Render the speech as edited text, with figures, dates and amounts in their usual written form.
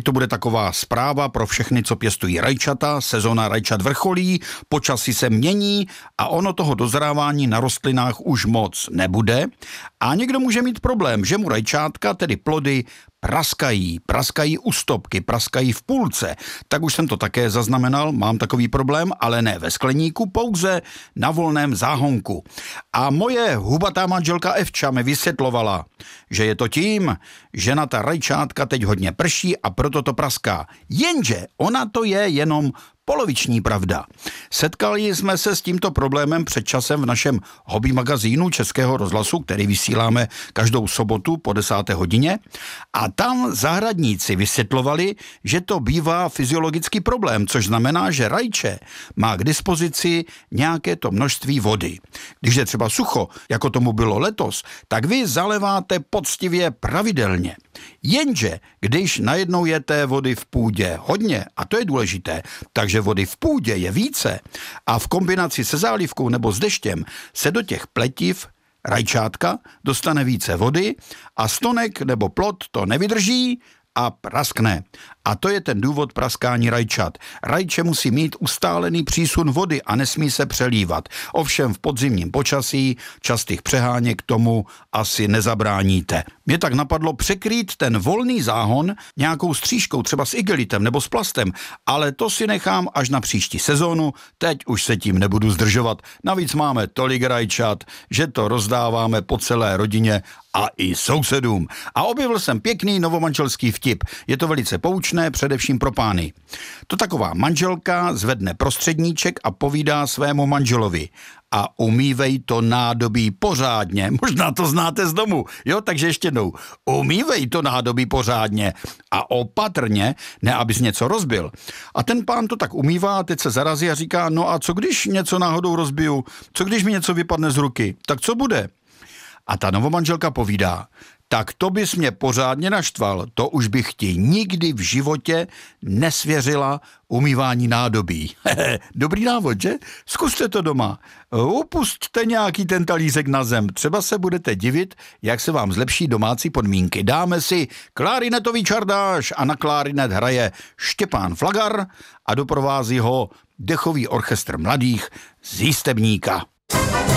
to bude taková zpráva pro všechny, co pěstují rajčata, sezóna rajčat vrcholí, počasí se mění a ono toho dozrávání na rostlinách už moc nebude a někdo může mít problém, že mu rajčátka, tedy plody, praskají u stopky, praskají v půlce. Tak už jsem to také zaznamenal, mám takový problém, ale ne ve skleníku, pouze na volném záhonku. A moje hubatá manželka Evča mi vysvětlovala, že je to tím, že na ta rajčátka teď hodně prší a proto to praská. Jenže ona to je jenom poloviční pravda. Setkali jsme se s tímto problémem před časem v našem hobby magazínu Českého rozhlasu, který vysíláme každou sobotu po 10. hodině a tam zahradníci vysvětlovali, že to bývá fyziologický problém, což znamená, že rajče má k dispozici nějaké to množství vody. Když je třeba sucho, jako tomu bylo letos, tak vy zaleváte poctivě pravidelně. Jenže když najednou je té vody v půdě hodně, a to je důležité, takže vody v půdě je více a v kombinaci se zálivkou nebo s deštěm se do těch pletiv rajčátka dostane více vody a stonek nebo plod to nevydrží a praskne. A to je ten důvod praskání rajčat. Rajče musí mít ustálený přísun vody a nesmí se přelívat. Ovšem v podzimním počasí častých přeháněk tomu asi nezabráníte. Mě tak napadlo překrýt ten volný záhon nějakou střížkou, třeba s igelitem nebo s plastem, ale to si nechám až na příští sezónu, teď už se tím nebudu zdržovat. Navíc máme tolik rajčat, že to rozdáváme po celé rodině a i sousedům. A objevil jsem pěkný novomanželský vtip. Je to velice poučné, především pro pány. To taková manželka zvedne prostředníček a povídá svému manželovi: a umývej to nádobí pořádně. Možná to znáte z domu, jo, takže ještě jednou. Umývej to nádobí pořádně a opatrně, ne abys něco rozbil. A ten pán to tak umývá a teď se zarazí a říká: no a co když něco náhodou rozbiju? Co když mi něco vypadne z ruky? Tak co bude? A ta novomanželka povídá: tak to bys mě pořádně naštval, to už bych ti nikdy v životě nesvěřila umývání nádobí. Dobrý návod, že? Zkuste to doma. Upusťte nějaký ten talířek na zem, třeba se budete divit, jak se vám zlepší domácí podmínky. Dáme si klarinetový čardáš a na klarinet hraje Štěpán Flagar a doprovází ho dechový orchestr mladých z Jistebníka.